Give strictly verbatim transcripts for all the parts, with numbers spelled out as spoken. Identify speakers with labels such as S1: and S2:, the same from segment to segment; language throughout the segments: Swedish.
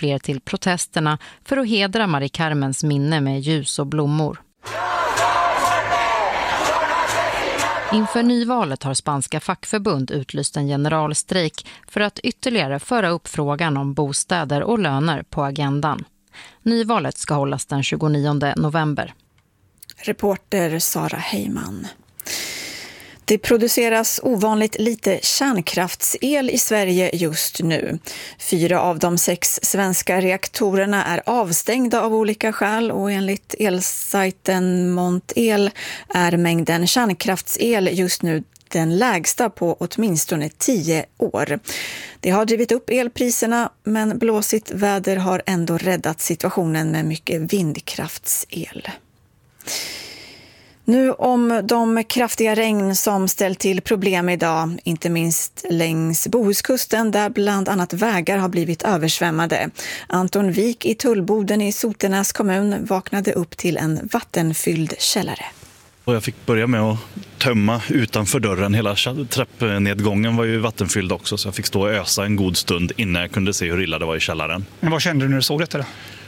S1: fler till protesterna för att hedra Mari Carmens minne med ljus och blommor. Inför nyvalet har spanska fackförbund utlyst en generalstrejk för att ytterligare föra upp frågan om bostäder och löner på agendan. Nyvalet ska hållas den tjugonionde november.
S2: Reporter Sara Heyman. Det produceras ovanligt lite kärnkraftsel i Sverige just nu. Fyra av de sex svenska reaktorerna är avstängda av olika skäl och enligt elsajten Montel är mängden kärnkraftsel just nu den lägsta på åtminstone tio år. Det har drivit upp elpriserna, men blåsigt väder har ändå räddat situationen med mycket vindkraftsel. Nu om de kraftiga regn som ställt till problem idag, inte minst längs Bohuskusten där bland annat vägar har blivit översvämmade. Anton Wik i Tullboden i Sotenäs kommun vaknade upp till en vattenfylld källare.
S3: Och jag fick börja med att tömma utanför dörren. Hela trappnedgången var ju vattenfylld också, så jag fick stå och ösa en god stund innan jag kunde se hur illa det var i källaren.
S4: Men vad kände du när du såg detta då?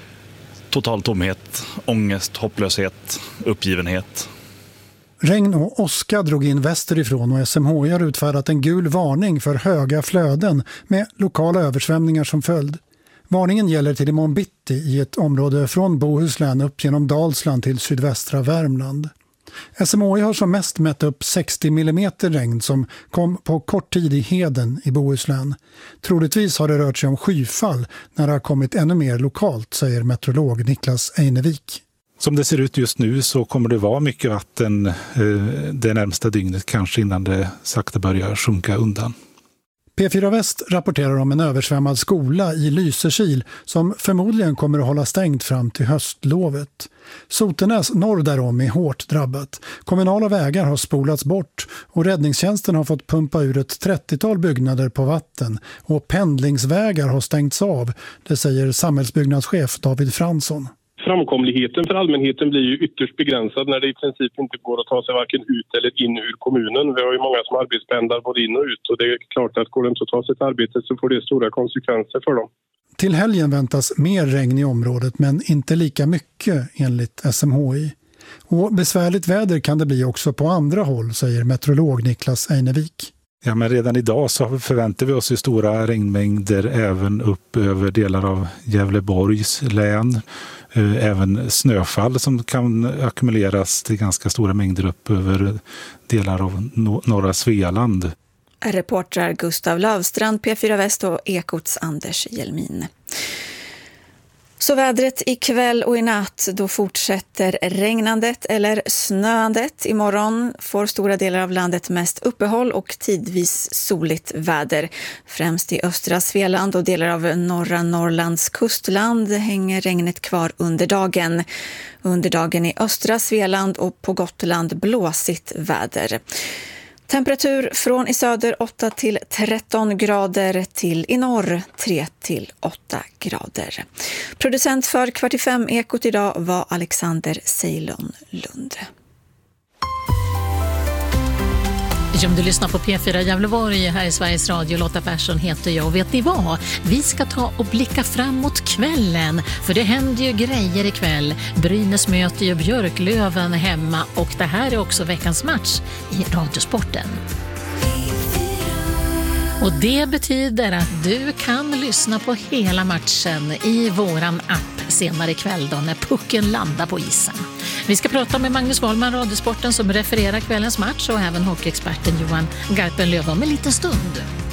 S3: Total tomhet, ångest, hopplöshet, uppgivenhet.
S5: Regn och åska drog in västerifrån och S M H I har utfärdat en gul varning för höga flöden med lokala översvämningar som följd. Varningen gäller till imorgon bitti i ett område från Bohuslän upp genom Dalsland till sydvästra Värmland. S M H I har som mest mätt upp sextio millimeter regn som kom på kort tid i Heden i Bohuslän. Troligtvis har det rört sig om skyfall när det har kommit ännu mer lokalt, säger meteorolog Niklas Einevik.
S6: Som det ser ut just nu så kommer det vara mycket vatten eh, det närmsta dygnet, kanske innan det sakta börjar sjunka undan.
S5: P fyra Väst rapporterar om en översvämmad skola i Lysekil som förmodligen kommer att hålla stängt fram till höstlovet. Sotenäs norr därom är hårt drabbat. Kommunala vägar har spolats bort och räddningstjänsten har fått pumpa ur ett trettiotal byggnader på vatten och pendlingsvägar har stängts av, det säger samhällsbyggnadschef David Fransson.
S7: Framkomligheten för allmänheten blir ju ytterst begränsad när det i princip inte går att ta sig varken ut eller in ur kommunen. Vi har ju många som arbetspendlar både in och ut och det är klart att går det inte att ta sig till arbetet så får det stora konsekvenser för dem.
S5: Till helgen väntas mer regn i området men inte lika mycket enligt S M H I. Och besvärligt väder kan det bli också på andra håll, säger meteorolog Niklas Einevik.
S6: Ja, men redan idag så förväntar vi oss ju stora regnmängder även upp över delar av Gävleborgs län. Även snöfall som kan ackumuleras till ganska stora mängder upp över delar av norra Svealand.
S2: Reportrar Gustav Lövstrand, P fyra Väst och Ekots Anders Hjelmin. Så vädret ikväll och i natt, då fortsätter regnandet eller snöandet. Imorgon får stora delar av landet mest uppehåll och tidvis soligt väder. Främst i östra Svealand och delar av norra Norrlands kustland hänger regnet kvar under dagen. Under dagen i östra Svealand och på Gotland blåsigt väder. Temperatur från i söder åtta till tretton grader till i norr tre till åtta grader. Producent för Kvart i fem Ekot idag var Alexander Ceylon Lund.
S8: Om du lyssnar på P fyra Gävleborg här i Sveriges Radio, Lotta Persson heter jag. Och vet ni vad? Vi ska ta och blicka fram mot kvällen. För det händer ju grejer ikväll. Brynäs möter ju Björklöven hemma. Och det här är också veckans match i Radiosporten. Och det betyder att du kan lyssna på hela matchen i våran app senare ikväll då när pucken landar på isen. Vi ska prata med Magnus Wahlman, Radiosporten, som refererar kvällens match och även hockeyexperten Johan Garpenlöv om en liten stund.